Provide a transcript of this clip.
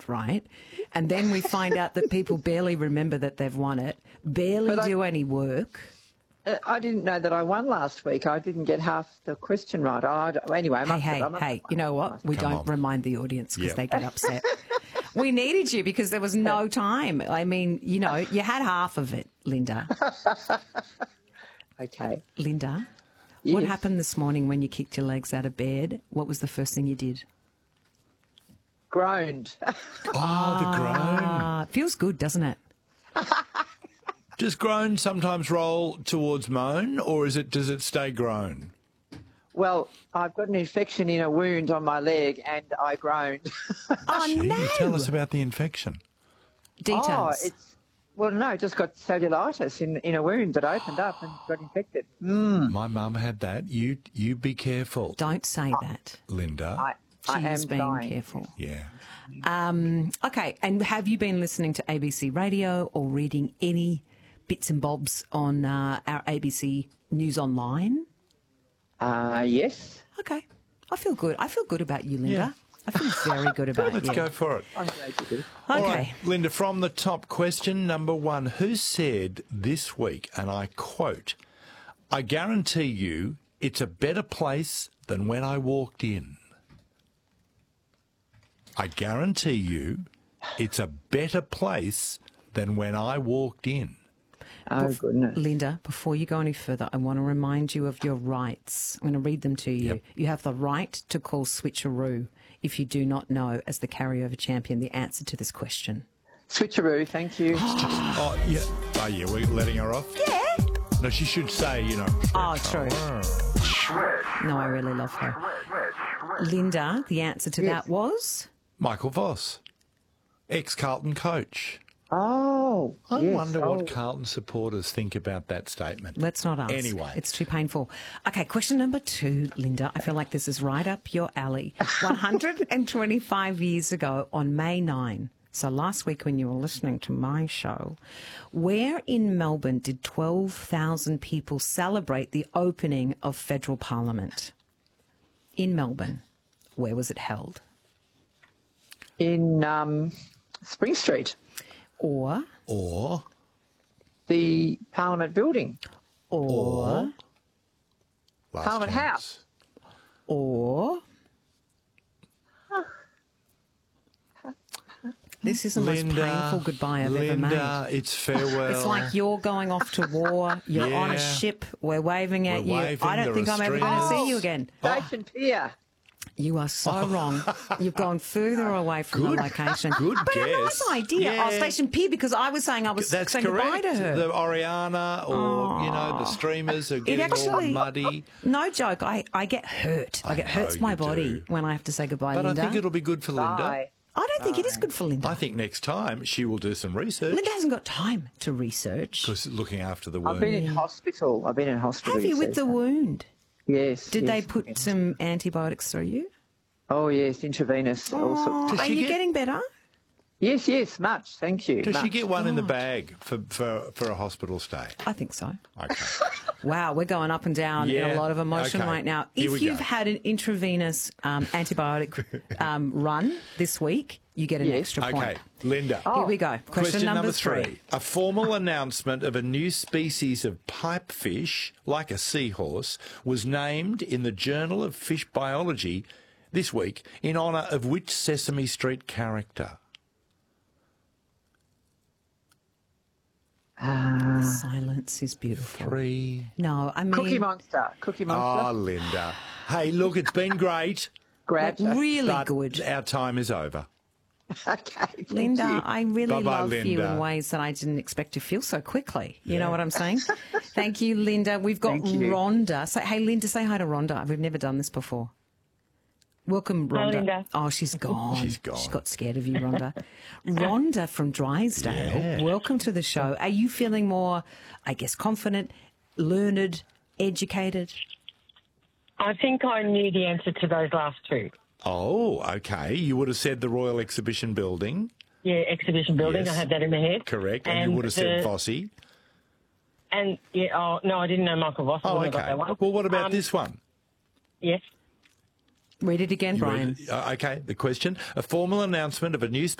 right? And then we find out that people barely remember that they've won it, barely do any work. I didn't know that I won last week. I didn't get half the question right. Anyway, Hey, you know what? We don't remind the audience because they get upset. We needed you because there was no time. I mean, you know, you had half of it, Linda. Okay. Linda, yes. What happened this morning when you kicked your legs out of bed? What was the first thing you did? Groaned. Oh, the groan. It feels good, doesn't it? Does groan sometimes roll towards moan, or does it stay groan? Well, I've got an infection in a wound on my leg and I groaned. Oh, Gee, no. tell us about the infection. Details. Just got cellulitis in a wound that opened up and got infected. My mum had that. You be careful, Don't say that. Linda. I She's am being dying. careful. Yeah. Okay, and have you been listening to ABC Radio or reading any bits and bobs on our ABC News Online? Yes. Okay. I feel good. I feel good about you, Linda. Yeah. I feel very good about you. Let's go for it. I'm glad you did. All Okay. right, Linda, from the top question, number one, who said this week, and I quote, "I guarantee you it's a better place than when I walked in." I guarantee you it's a better place than when I walked in. Oh, goodness. Linda, before you go any further, I want to remind you of your rights. I'm going to read them to you. Yep. You have the right to call switcheroo if you do not know, as the carryover champion, the answer to this question. Switcheroo, thank you. Oh, yeah. Oh, yeah, we're letting her off? Yeah. No, she should say, you know. Oh, true. No, I really love her. Linda, the answer to that was? Michael Voss, ex-Carlton coach. Oh, I yes. wonder what Carlton supporters think about that statement. Let's not ask. Anyway. It's too painful. Okay, question number 2, Linda. I feel like this is right up your alley. 125 years ago on May 9, so last week when you were listening to my show, where in Melbourne did 12,000 people celebrate the opening of federal parliament? In Melbourne. Where was it held? In Spring Street, Or the Parliament building, last Parliament chance. House. or... This is the most painful goodbye I've ever made. Linda, it's farewell. It's like you're going off to war, you're on a Yeah. ship, we're waving at We're you. waving, I don't there think are I'm ever going to streamers. see you again. Station Pier. You are so wrong. You've gone further away from Good- the location. good but a guess. nice idea. Yeah. Oh, Station Pier, because I was saying I was That's saying goodbye correct. to her. The Oriana or, the streamers are getting all muddy. No joke, I get hurt. I get hurts know my you body do. when I have to say goodbye, But Linda. I think it'll be good for Linda. Bye. I don't think it is good for Linda. I think next time she will do some research. Linda hasn't got time to research. Because looking after the I've wound. been in hospital. Have you with the wound? Yes. Did they yes, put yes. some antibiotics through you? Oh, yes, intravenous. all sorts. Does Are she you get- getting better? Yes, much. Thank you. Does she much. get one in the bag for a hospital stay? I think so. Okay. Wow, we're going up and down in a Yeah, lot of emotion okay. right now. Here If we you've go. had an intravenous antibiotic run this week, you get an Yes. extra point. Okay, Linda. Here we go. Question number 3. A formal announcement of a new species of pipefish, like a seahorse, was named in the Journal of Fish Biology this week in honour of which Sesame Street character? Silence is beautiful. 3. No, I mean... Cookie Monster. Cookie Oh, Monster. Linda. Hey, look, it's been great. Grab that. really but good. Our time is over. Okay. thank Linda, you. I really Bye-bye, love you Linda. in ways that I didn't expect to feel so quickly. You know what I'm saying? Thank you, Linda. We've got Thank you. Rhonda. Hey, Linda, say hi to Rhonda. We've never done this before. Welcome, Rhonda. Hi, Linda. Oh, she's gone. She's gone. She got scared of you, Rhonda. Rhonda from Drysdale, welcome to the show. Are you feeling more, I guess, confident, learned, educated? I think I knew the answer to those last two. Oh, okay. You would have said the Royal Exhibition Building. Yeah, exhibition building. Yes. I had that in my head. Correct. And you would have said Fossey. And no, I didn't know Michael Voss. I Oh, wouldn't have got okay. that one. Well, what about this one? Yes. Read it again, Brian. Okay, the question. A formal announcement of a new